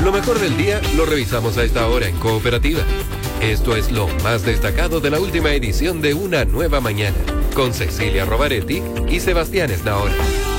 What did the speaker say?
Lo mejor del día lo revisamos a esta hora en Cooperativa. Esto es lo más destacado de la última edición de Una Nueva Mañana, con Cecilia Robaretti y Sebastián Esnaola.